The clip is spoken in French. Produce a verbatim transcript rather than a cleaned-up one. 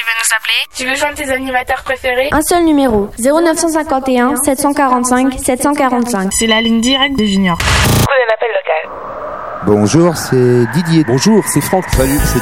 veux nous appeler? Tu veux joindre tes animateurs préférés? Un seul numéro, zéro neuf cent cinquante et un sept cent quarante-cinq sept cent quarante-cinq. C'est la ligne directe des juniors. Prenez un appel local. Bonjour, c'est Didier. Bonjour, c'est Franck. Salut, c'est